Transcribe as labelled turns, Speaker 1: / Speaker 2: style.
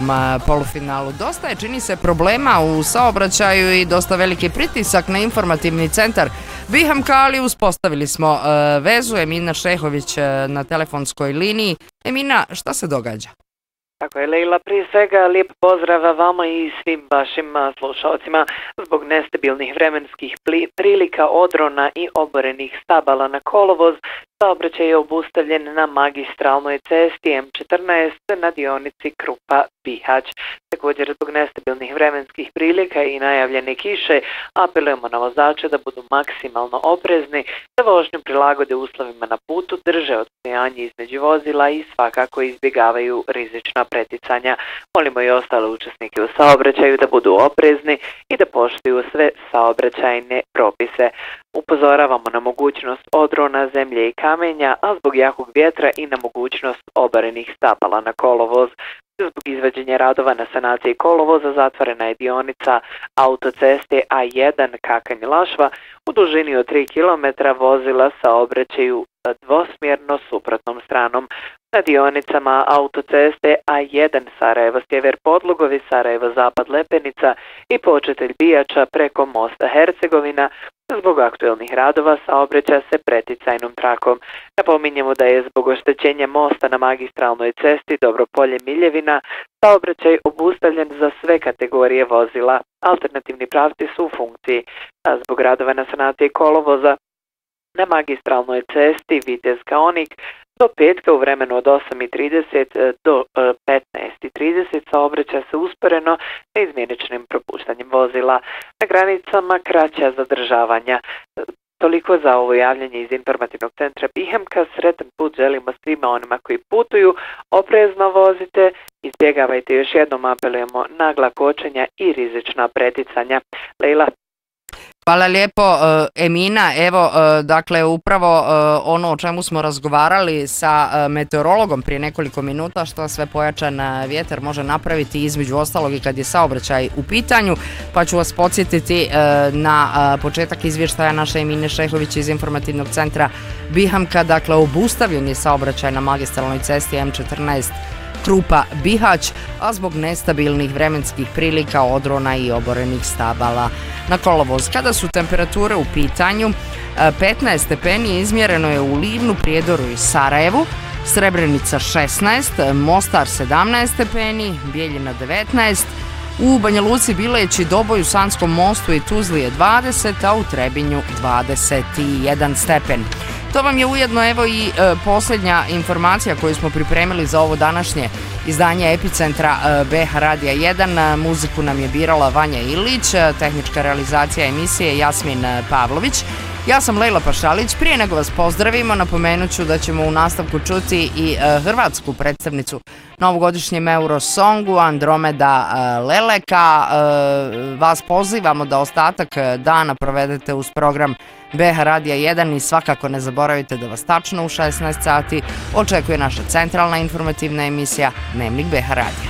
Speaker 1: polufinalu. Dosta je, čini se, problema u saobraćaju i dosta veliki pritisak na informativni centar Bihamka, ali uspostavili smo vezu. Emina Šehović na telefonskoj liniji. Emina, šta se događa?
Speaker 2: Tako je, Lejla, prije svega lijep pozdrav vama i svim vašim slušalcima. Zbog nestabilnih vremenskih prilika, odrona i oborenih stabala na kolovoz, saobraćaj je obustavljen na magistralnoj cesti M14 na dionici Krupa-Bihać. Također, zbog nestabilnih vremenskih prilika i najavljene kiše, apelujemo na vozače da budu maksimalno oprezni, da vožnju prilagode uslovima na putu, drže odstojanje između vozila i svakako izbjegavaju rizična preticanja. Molimo i ostale učesnike u saobraćaju da budu oprezni i da poštuju sve saobraćajne propise. Upozoravamo na mogućnost odrona, zemlje i kamenja, a zbog jakog vjetra i na mogućnost obarenih stabala na kolovoz. Zbog izvođenja radova na sanaciji kolovoza zatvorena je dionica autoceste A1 Kakanj-Lašva u dužini od 3 km. Vozila saobraćaju dvosmjerno suprotnom stranom. Na dionicama autoceste A1 Sarajevo-Sjever Podlugovi, Sarajevo-Zapad Lepenica i Početelj Bijača preko mosta Hercegovina zbog aktuelnih radova saobraća se preticajnom trakom. Napominjemo da je zbog oštećenja mosta na magistralnoj cesti Dobropolje-Miljevina saobraćaj obustavljen za sve kategorije vozila. Alternativni pravci su u funkciji, a zbog radova na sanaciji kolovoza na magistralnoj cesti Vitez-Kaonik do petka u vremenu od 8:30 do 15:30 saobraća se usporeno neizmjeničnim propuštanjem vozila. Na granicama kraća zadržavanja. Toliko za ovo javljanje iz informativnog centra Bihamka. Sretan put želimo svima onima koji putuju. Oprezno vozite, izbjegavajte, još jednom apelujemo, nagla kočenja i rizična preticanja. Lejla.
Speaker 1: Hvala lijepo, Emina. Evo, dakle, upravo ono o čemu smo razgovarali sa meteorologom prije nekoliko minuta, što sve pojačan vjetar može napraviti, između ostalog i kad je saobraćaj u pitanju, pa ću vas podsjetiti na početak izvještaja naše Emine Šehović iz informativnog centra Bihamka. Dakle, obustavljen je saobraćaj na magistralnoj cesti M14 Krupa-Bihać, a zbog nestabilnih vremenskih prilika, odrona i oborenih stabala na kolovoz. Kada su temperature u pitanju, 15 stepeni izmjereno je u Livnu, Prijedoru i Sarajevu, Srebrenica 16, Mostar 17 stepeni, Bijeljina 19, u Banja Luci, Bileći, Doboju, Sanskom mostu i Tuzli je 20, a u Trebinju 21 stepen. To vam je ujedno evo i posljednja informacija koju smo pripremili za ovo današnje izdanje Epicentra BH Radija 1. Muziku nam je birala Vanja Ilić, tehnička realizacija emisije Jasmin Pavlović. Ja sam Lejla Pašalić. Prije nego vas pozdravimo, napomenut ću da ćemo u nastavku čuti i hrvatsku predstavnicu na ovogodišnjem Eurosongu, Andromeda Leleka. Vas pozivamo da ostatak dana provedete uz program BH Radija 1 i svakako ne zaboravite da vas tačno u 16 sati očekuje naša centralna informativna emisija Dnevnik BH Radija.